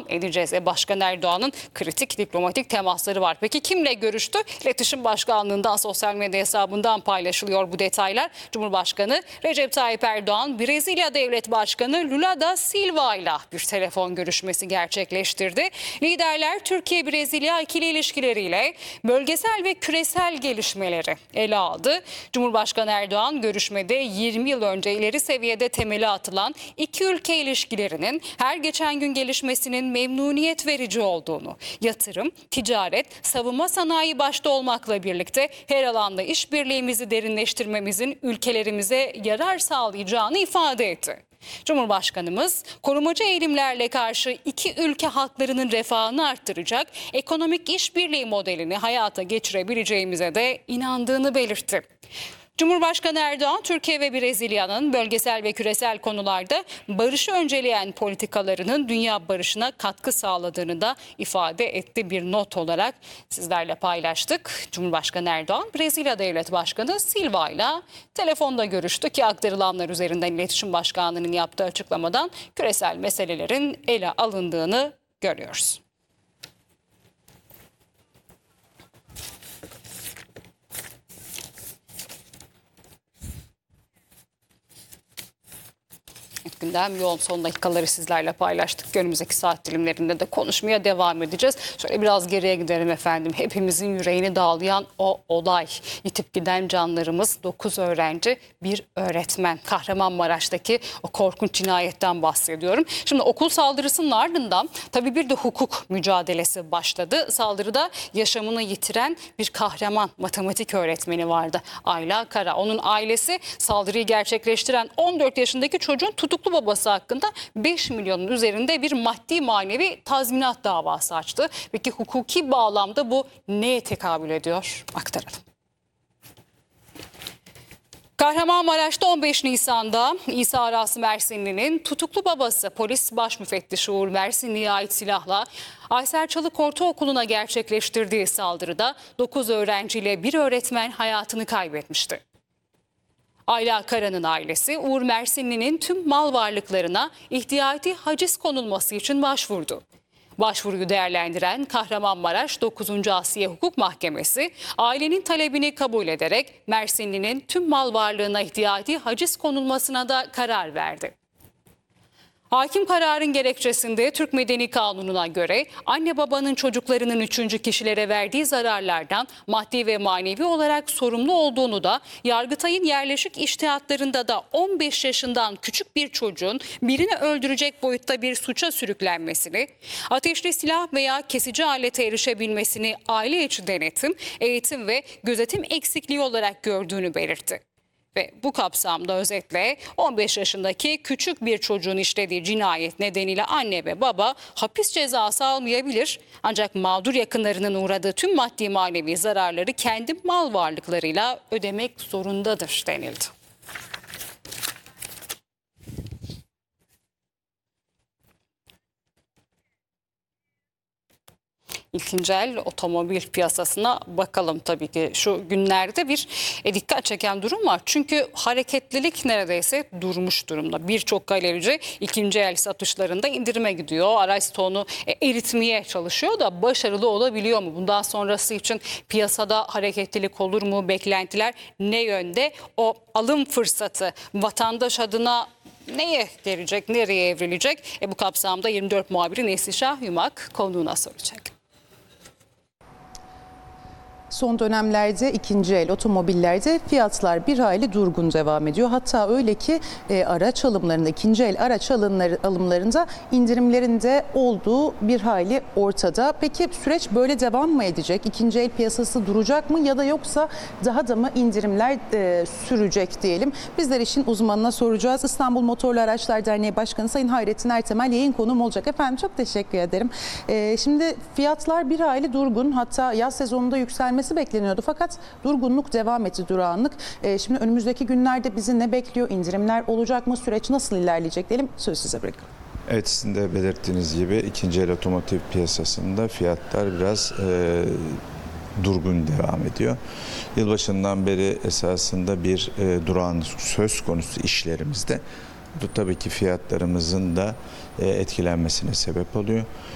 edeceğiz. Başkan Erdoğan'ın kritik diplomatik temasları var. Peki kimle görüştü? İletişim Başkanlığı'ndan sosyal medya hesabından paylaşılıyor bu detaylar. Cumhurbaşkanı Recep Tayyip Erdoğan, Brezilya Devlet Başkanı Lula da Silva ile bir telefon görüşmesi gerçekleştirdi. Liderler Türkiye-Brezilya ikili ilişkileriyle bölgesel ve küresel gelişmeleri ele aldı. Cumhurbaşkanı Erdoğan görüşmede 20 yıl önce ileri seviyede temeli atılan iki ülke ilişkilerinin her geçen gün gelişmesinin memnuniyet verici olduğunu, yatırım, ticaret, savunma sanayi başta olmakla birlikte her alanda işbirliğimizi derinleştirmemizin ülkelerimize yarar sağlayacağını ifade etti. Cumhurbaşkanımız korumacı eğilimlerle karşı iki ülke halklarının refahını arttıracak ekonomik işbirliği modelini hayata geçirebileceğimize de inandığını belirtti. Cumhurbaşkanı Erdoğan, Türkiye ve Brezilya'nın bölgesel ve küresel konularda barışı önceleyen politikalarının dünya barışına katkı sağladığını da ifade etti. Bir not olarak sizlerle paylaştık. Cumhurbaşkanı Erdoğan, Brezilya Devlet Başkanı Silva ile telefonda görüştü ki aktarılanlar üzerinden İletişim Başkanlığı'nın yaptığı açıklamadan küresel meselelerin ele alındığını görüyoruz. Gündem yoğun, son dakikaları sizlerle paylaştık. Önümüzdeki saat dilimlerinde de konuşmaya devam edeceğiz. Şöyle biraz geriye gidelim efendim. Hepimizin yüreğini dağlayan o olay. Yitip giden canlarımız 9 öğrenci, bir öğretmen. Kahramanmaraş'taki o korkunç cinayetten bahsediyorum. Şimdi okul saldırısının ardından tabii bir de hukuk mücadelesi başladı. Saldırıda yaşamını yitiren bir kahraman matematik öğretmeni vardı. Ayla Kara. Onun ailesi saldırıyı gerçekleştiren 14 yaşındaki çocuğun tutuklu babası hakkında 5 milyonun üzerinde bir maddi manevi tazminat davası açtı. Peki hukuki bağlamda bu neye tekabül ediyor? Aktaralım. Kahramanmaraş'ta 15 Nisan'da İsa Aras Mersinli'nin tutuklu babası polis baş müfettişi Uğur Mersinli'ye ait silahla Aysel Çalık Ortaokulu'na gerçekleştirdiği saldırıda 9 öğrenciyle bir öğretmen hayatını kaybetmişti. Ayla Kara'nın ailesi Uğur Mersinli'nin tüm mal varlıklarına ihtiyati haciz konulması için başvurdu. Başvuruyu değerlendiren Kahramanmaraş 9. Asliye Hukuk Mahkemesi ailenin talebini kabul ederek Mersinli'nin tüm mal varlığına ihtiyati haciz konulmasına da karar verdi. Hakim kararın gerekçesinde Türk Medeni Kanunu'na göre anne babanın çocuklarının üçüncü kişilere verdiği zararlardan maddi ve manevi olarak sorumlu olduğunu da Yargıtay'ın yerleşik içtihatlarında da 15 yaşından küçük bir çocuğun birini öldürecek boyutta bir suça sürüklenmesini, ateşli silah veya kesici alete erişebilmesini aile içi denetim, eğitim ve gözetim eksikliği olarak gördüğünü belirtti. Ve bu kapsamda özetle 15 yaşındaki küçük bir çocuğun işlediği cinayet nedeniyle anne ve baba hapis cezası almayabilir. Ancak mağdur yakınlarının uğradığı tüm maddi manevi zararları kendi mal varlıklarıyla ödemek zorundadır denildi. İkinci el otomobil piyasasına bakalım tabii ki. Şu günlerde bir dikkat çeken durum var. Çünkü hareketlilik neredeyse durmuş durumda. Birçok galerici ikinci el satışlarında indirime gidiyor. Araç stoğunu eritmeye çalışıyor da başarılı olabiliyor mu? Bundan sonrası için piyasada hareketlilik olur mu? Beklentiler ne yönde? O alım fırsatı vatandaş adına neye gelecek, nereye evrilecek? Bu kapsamda 24 muhabiri Neslişah Yumak konuğuna soracak. Son dönemlerde ikinci el otomobillerde fiyatlar bir hayli durgun devam ediyor. Hatta öyle ki araç alımlarında, ikinci el araç alımlarında indirimlerin de olduğu bir hayli ortada. Peki süreç böyle devam mı edecek? İkinci el piyasası duracak mı ya da yoksa daha da mı indirimler sürecek diyelim? Bizler işin uzmanına soracağız. İstanbul Motorlu Araçlar Derneği Başkanı Sayın Hayrettin Ertemel yayın konuğum olacak. Efendim çok teşekkür ederim. Şimdi fiyatlar bir hayli durgun, hatta yaz sezonunda yükselmesi bekleniyordu fakat durgunluk devam etti, durağanlık. Şimdi önümüzdeki günlerde bizi ne bekliyor? İndirimler olacak mı? Süreç nasıl ilerleyecek diyelim? Söz size bırakıyorum. Evet, sizin de belirttiğiniz gibi ikinci el otomotiv piyasasında fiyatlar biraz durgun devam ediyor. Yılbaşından beri esasında bir durağanlık söz konusu işlerimizde. Bu tabii ki fiyatlarımızın da etkilenmesine sebep oluyor.